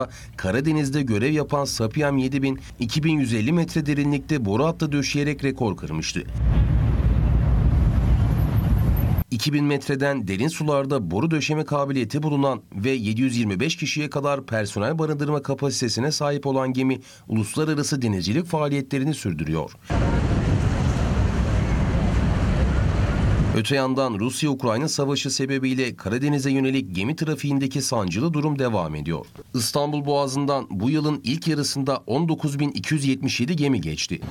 Karadeniz'de görev yapan Sapiyem 7000, 2150 metre derinlikte boru hattı döşeyerek rekor kırmıştı. 2000 metreden derin sularda boru döşeme kabiliyeti bulunan ve 725 kişiye kadar personel barındırma kapasitesine sahip olan gemi uluslararası denizcilik faaliyetlerini sürdürüyor. Öte yandan Rusya-Ukrayna savaşı sebebiyle Karadeniz'e yönelik gemi trafiğindeki sancılı durum devam ediyor. İstanbul Boğazı'ndan bu yılın ilk yarısında 19.277 gemi geçti.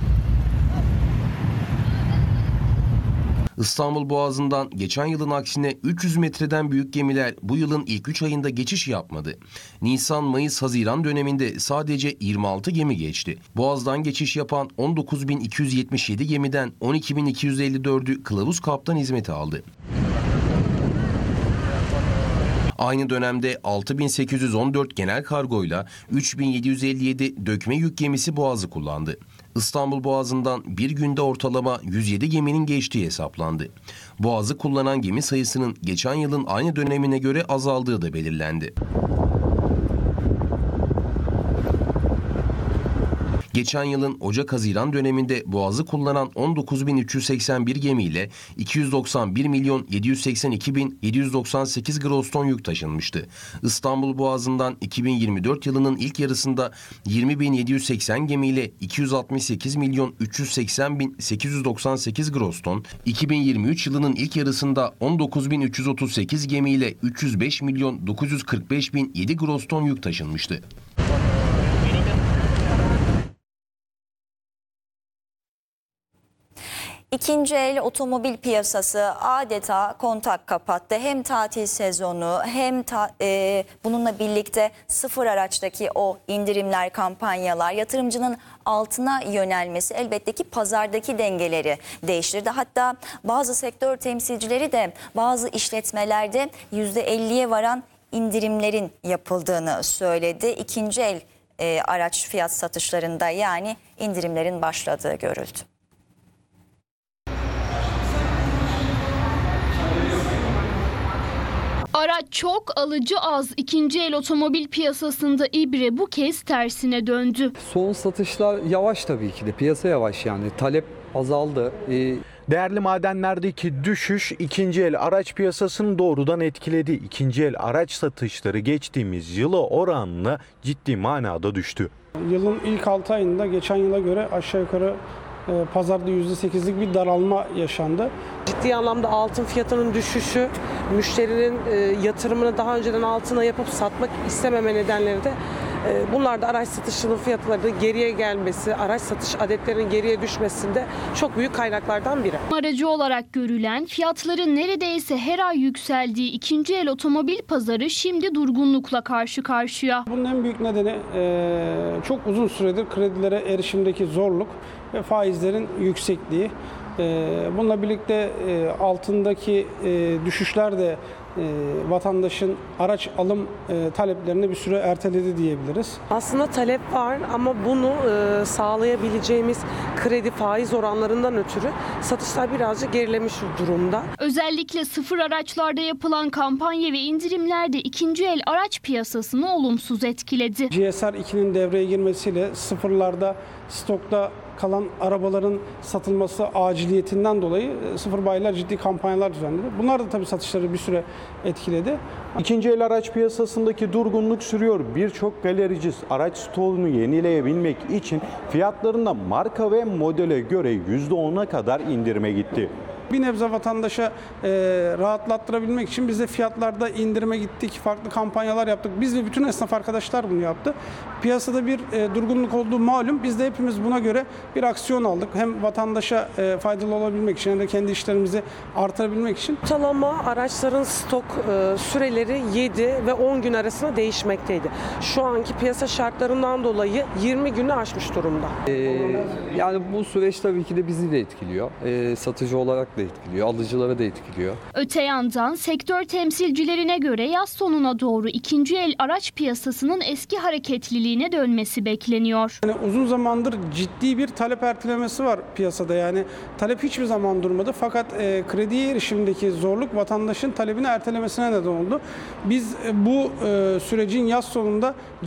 İstanbul Boğazı'ndan geçen yılın aksine 300 metreden büyük gemiler bu yılın ilk 3 ayında geçiş yapmadı. Nisan, Mayıs, Haziran döneminde sadece 26 gemi geçti. Boğaz'dan geçiş yapan 19.277 gemiden 12.254'ü kılavuz kaptan hizmeti aldı. Aynı dönemde 6.814 genel kargoyla 3.757 dökme yük gemisi Boğaz'ı kullandı. İstanbul Boğazı'ndan bir günde ortalama 107 geminin geçtiği hesaplandı. Boğaz'ı kullanan gemi sayısının geçen yılın aynı dönemine göre azaldığı da belirlendi. Geçen yılın Ocak-Haziran döneminde Boğaz'ı kullanan 19.381 gemiyle 291.782.798 gross ton yük taşınmıştı. İstanbul Boğazı'ndan 2024 yılının ilk yarısında 20.780 gemiyle 268.380.898 gross ton, 2023 yılının ilk yarısında 19.338 gemiyle 305.945.007 gross ton yük taşınmıştı. İkinci el otomobil piyasası adeta kontak kapattı. Hem tatil sezonu hem bununla birlikte sıfır araçtaki o indirimler, kampanyalar, yatırımcının altına yönelmesi elbette ki pazardaki dengeleri değiştirdi. Hatta bazı sektör temsilcileri de bazı işletmelerde %50'ye varan indirimlerin yapıldığını söyledi. İkinci el araç fiyat satışlarında yani indirimlerin başladığı görüldü. Araç çok, alıcı az. İkinci el otomobil piyasasında ibre bu kez tersine döndü. Son satışlar yavaş tabii ki de. Piyasa yavaş yani. Talep azaldı. Değerli madenlerdeki düşüş ikinci el araç piyasasını doğrudan etkiledi. İkinci el araç satışları geçtiğimiz yıla oranla ciddi manada düştü. Yılın ilk 6 ayında geçen yıla göre aşağı yukarı pazarda %8'lik bir daralma yaşandı. Ciddi anlamda altın fiyatının düşüşü, müşterinin yatırımını daha önceden altına yapıp satmak istememe nedenleri de bunlar da araç satışının fiyatlarının geriye gelmesi, araç satış adetlerinin geriye düşmesinde çok büyük kaynaklardan biri. Aracı olarak görülen fiyatların neredeyse her ay yükseldiği ikinci el otomobil pazarı şimdi durgunlukla karşı karşıya. Bunun en büyük nedeni çok uzun süredir kredilere erişimdeki zorluk ve faizlerin yüksekliği. Bununla birlikte altındaki düşüşler de vatandaşın araç alım taleplerini bir süre erteledi diyebiliriz. Aslında talep var ama bunu sağlayabileceğimiz kredi faiz oranlarından ötürü satışlar birazcık gerilemiş durumda. Özellikle sıfır araçlarda yapılan kampanya ve indirimler de ikinci el araç piyasasını olumsuz etkiledi. GSR 2'nin devreye girmesiyle sıfırlarda stokta kalan arabaların satılması aciliyetinden dolayı sıfır bayiler ciddi kampanyalar düzenledi. Bunlar da tabii satışları bir süre etkiledi. İkinci el araç piyasasındaki durgunluk sürüyor. Birçok galerici araç stoğunu yenileyebilmek için fiyatlarında marka ve modele göre %10'a kadar indirime gitti. Bir nebze vatandaşa rahatlattırabilmek için biz de fiyatlarda indirime gittik, farklı kampanyalar yaptık. Biz ve bütün esnaf arkadaşlar bunu yaptı. Piyasada bir durgunluk olduğu malum. Biz de hepimiz buna göre bir aksiyon aldık. Hem vatandaşa faydalı olabilmek için hem de kendi işlerimizi artırabilmek için. Ortalama araçların stok süreleri 7 ve 10 gün arasında değişmekteydi. Şu anki piyasa şartlarından dolayı 20 günü aşmış durumda. Yani bu süreç tabii ki de bizi de etkiliyor. Satıcı olarak da etkiliyor, alıcıları da etkiliyor. Öte yandan sektör temsilcilerine göre yaz sonuna doğru ikinci el araç piyasasının eski hareketliliğine dönmesi bekleniyor. Yani uzun zamandır ciddi bir talep ertelemesi var piyasada. Yani talep hiçbir zaman durmadı. Fakat krediye erişimdeki zorluk vatandaşın talebini ertelemesine neden oldu. Biz bu sürecin yaz sonunda